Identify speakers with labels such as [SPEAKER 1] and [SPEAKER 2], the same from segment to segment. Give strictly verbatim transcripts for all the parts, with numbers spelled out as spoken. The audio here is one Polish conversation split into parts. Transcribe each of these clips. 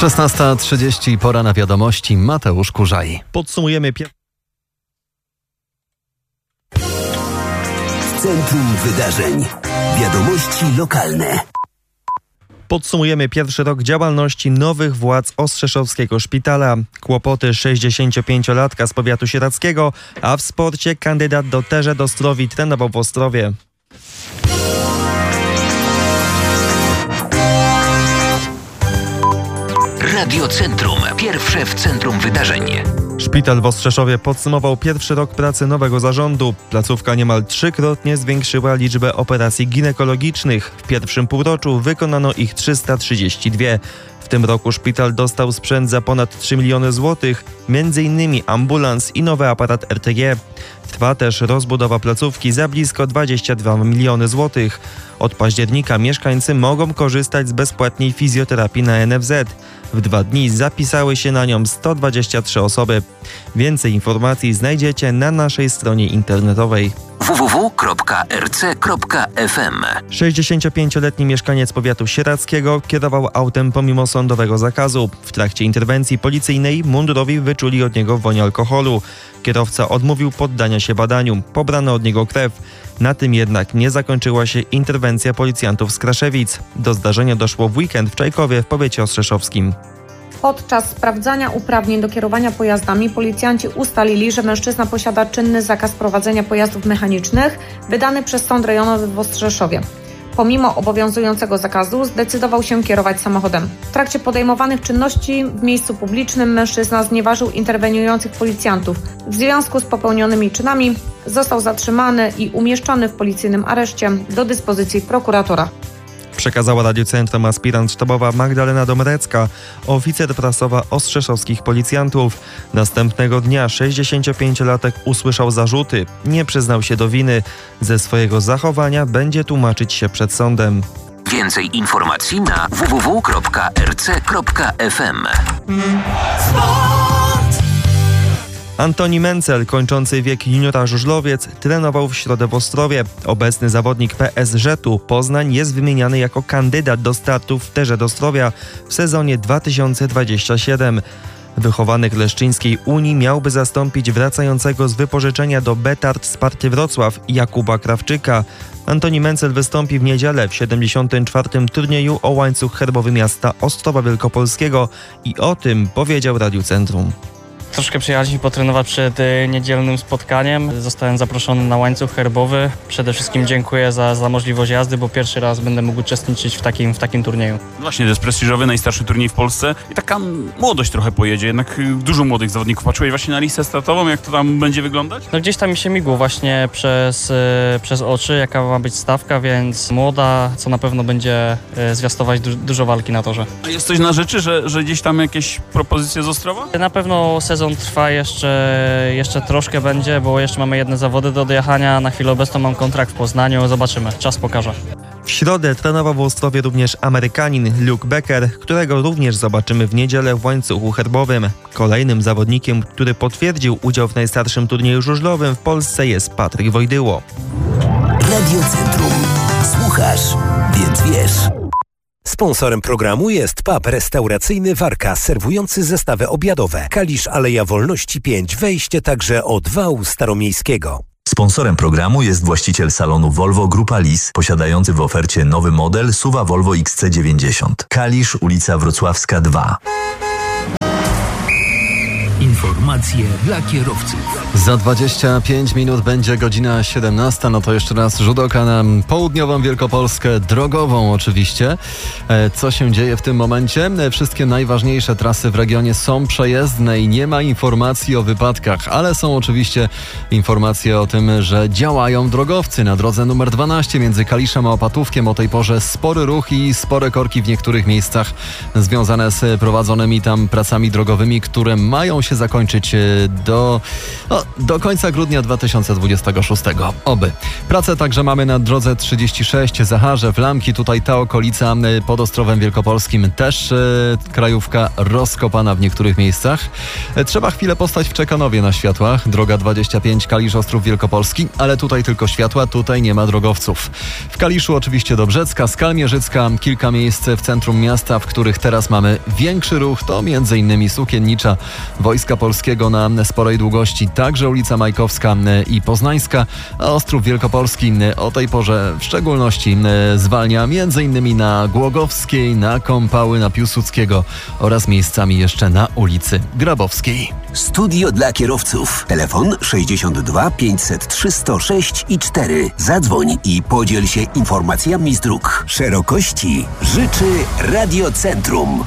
[SPEAKER 1] szesnasta trzydzieści, pora na wiadomości. Mateusz Kurzaj.
[SPEAKER 2] Podsumujemy pier...
[SPEAKER 3] Centrum Wydarzeń. Wiadomości lokalne.
[SPEAKER 2] Podsumujemy pierwszy rok działalności nowych władz Ostrzeszowskiego Szpitala. Kłopoty sześćdziesięciopięciolatka z powiatu sieradzkiego, a w sporcie kandydat do Terze Dostrowi trenował w Ostrowie.
[SPEAKER 3] Radio Centrum. Pierwsze w centrum wydarzeń.
[SPEAKER 2] Szpital w Ostrzeszowie podsumował pierwszy rok pracy nowego zarządu. Placówka niemal trzykrotnie zwiększyła liczbę operacji ginekologicznych. W pierwszym półroczu wykonano ich trzysta trzydzieści dwa. W tym roku szpital dostał sprzęt za ponad trzy miliony złotych, między innymi ambulans i nowy aparat R T G. Trwa też rozbudowa placówki za blisko dwadzieścia dwa miliony złotych. Od października mieszkańcy mogą korzystać z bezpłatnej fizjoterapii na N F Z. W dwa dni zapisały się na nią sto dwadzieścia trzy osoby. Więcej informacji znajdziecie na naszej stronie internetowej.
[SPEAKER 3] w w w kropka r c kropka f m.
[SPEAKER 2] sześćdziesięciopięcioletni mieszkaniec powiatu sieradzkiego kierował autem pomimo sądowego zakazu. W trakcie interwencji policyjnej mundurowi wyczuli od niego woń alkoholu. Kierowca odmówił poddania się badaniu. Pobrano od niego krew. Na tym jednak nie zakończyła się interwencja policjantów z Kraszewic. Do zdarzenia doszło w weekend w Czajkowie w powiecie ostrzeszowskim.
[SPEAKER 4] Podczas sprawdzania uprawnień do kierowania pojazdami policjanci ustalili, że mężczyzna posiada czynny zakaz prowadzenia pojazdów mechanicznych wydany przez Sąd Rejonowy w Ostrzeszowie. Pomimo obowiązującego zakazu zdecydował się kierować samochodem. W trakcie podejmowanych czynności w miejscu publicznym mężczyzna znieważył interweniujących policjantów. W związku z popełnionymi czynami został zatrzymany i umieszczony w policyjnym areszcie do dyspozycji prokuratora.
[SPEAKER 2] Przekazała Radiu Centrum aspirant sztabowa Magdalena Domrecka, oficer prasowa ostrzeszowskich policjantów. Następnego dnia sześćdziesięciopięciolatek usłyszał zarzuty. Nie przyznał się do winy. Ze swojego zachowania będzie tłumaczyć się przed sądem.
[SPEAKER 3] Więcej informacji na w w w kropka r c kropka f m.
[SPEAKER 2] Antoni Mencel, kończący wiek juniora żużlowiec, trenował w środę w Ostrowie. Obecny zawodnik P S Żetu Poznań jest wymieniany jako kandydat do startu w Terze Dostrowia w sezonie dwa tysiące dwudziestym siódmym. Wychowanek Leszczyńskiej Unii miałby zastąpić wracającego z wypożyczenia do Betard Sparty Wrocław Jakuba Krawczyka. Antoni Mencel wystąpi w niedzielę w siedemdziesiątym czwartym turnieju o łańcuch herbowy miasta Ostrowa Wielkopolskiego i o tym powiedział Radiu Centrum.
[SPEAKER 5] Troszkę przyjechaliśmy potrenować przed niedzielnym spotkaniem. Zostałem zaproszony na łańcuch herbowy. Przede wszystkim dziękuję za, za możliwość jazdy, bo pierwszy raz będę mógł uczestniczyć w takim, w takim turnieju.
[SPEAKER 6] Właśnie, to jest prestiżowy, najstarszy turniej w Polsce i taka młodość trochę pojedzie, jednak dużo młodych zawodników. Patrzyłeś właśnie na listę startową, jak to tam będzie wyglądać?
[SPEAKER 5] No gdzieś tam mi się migło właśnie przez, przez oczy, jaka ma być stawka, więc młoda, co na pewno będzie zwiastować du- dużo walki na torze.
[SPEAKER 6] A jest coś na rzeczy, że, że gdzieś tam jakieś propozycje z Ostrowa?
[SPEAKER 5] Na pewno sezon trwa jeszcze, jeszcze troszkę będzie, bo jeszcze mamy jedne zawody do dojechania. Na chwilę obecną mam kontrakt w Poznaniu. Zobaczymy. Czas pokaże.
[SPEAKER 2] W środę trenował w Ostrowie również Amerykanin Luke Becker, którego również zobaczymy w niedzielę w łańcuchu herbowym. Kolejnym zawodnikiem, który potwierdził udział w najstarszym turnieju żużlowym w Polsce jest Patryk Wojdyło.
[SPEAKER 3] Radio Centrum. Słuchasz, więc wiesz. Sponsorem programu jest pub restauracyjny Warka, serwujący zestawy obiadowe. Kalisz Aleja Wolności pięć, wejście także od wału staromiejskiego.
[SPEAKER 7] Sponsorem programu jest właściciel salonu Volvo Grupa Lis, posiadający w ofercie nowy model Suva Volvo X C dziewięćdziesiąt. Kalisz, ulica Wrocławska dwa.
[SPEAKER 3] Informacje dla kierowców.
[SPEAKER 1] Za dwadzieścia pięć minut będzie godzina siedemnasta. No to jeszcze raz rzut oka na południową Wielkopolskę, drogową oczywiście. Co się dzieje w tym momencie? Wszystkie najważniejsze trasy w regionie są przejezdne i nie ma informacji o wypadkach, ale są oczywiście informacje o tym, że działają drogowcy na drodze numer dwanaście między Kaliszem a Opatówkiem. O tej porze spory ruch i spore korki w niektórych miejscach związane z prowadzonymi tam pracami drogowymi, które mają się zakończyć zakończyć do, no, do końca grudnia dwa tysiące dwudziestego szóstego. Oby. Pracę także mamy na drodze trzydzieści sześć Zaharze, Wlamki, tutaj ta okolica pod Ostrowem Wielkopolskim też e, krajówka rozkopana w niektórych miejscach. E, trzeba chwilę postać w Czekanowie na światłach. Droga dwadzieścia pięć Kalisz Ostrów Wielkopolski, ale tutaj tylko światła, tutaj nie ma drogowców. W Kaliszu oczywiście Dobrzecka, Skalmierzycka, kilka miejsc w centrum miasta, w których teraz mamy większy ruch, to między innymi Sukiennicza, Wojska Polskiego na sporej długości, także ulica Majkowska i Poznańska, a Ostrów Wielkopolski o tej porze w szczególności zwalnia między innymi na Głogowskiej, na Kąpały, na Piłsudskiego oraz miejscami jeszcze na ulicy Grabowskiej.
[SPEAKER 3] Studio dla kierowców. Telefon sześćdziesiąt dwa pięćset trzy sto sześć i cztery. Zadzwoń i podziel się informacjami z dróg. Szerokości życzy Radiocentrum.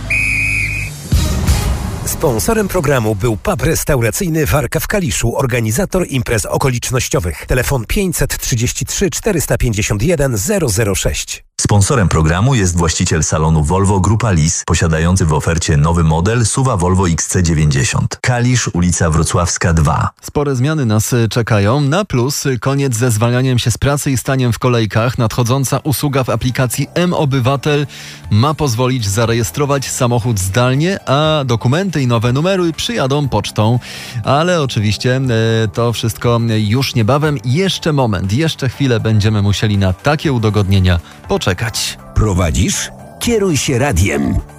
[SPEAKER 3] Sponsorem programu był pub restauracyjny Warka w Kaliszu, organizator imprez okolicznościowych. Telefon pięćset trzydzieści trzy czterysta pięćdziesiąt jeden zero zero sześć.
[SPEAKER 7] Sponsorem programu jest właściciel salonu Volvo Grupa Lis, posiadający w ofercie nowy model SUV-a Volvo X C dziewięćdziesiąt. Kalisz, ulica Wrocławska dwa.
[SPEAKER 1] Spore zmiany nas czekają. Na plus koniec ze zwalnianiem się z pracy i staniem w kolejkach. Nadchodząca usługa w aplikacji M-Obywatel ma pozwolić zarejestrować samochód zdalnie, a dokumenty i nowe numery przyjadą pocztą. Ale oczywiście e, to wszystko już niebawem. Jeszcze moment, jeszcze chwilę będziemy musieli na takie udogodnienia poczekać.
[SPEAKER 3] Prowadzisz? Kieruj się radiem.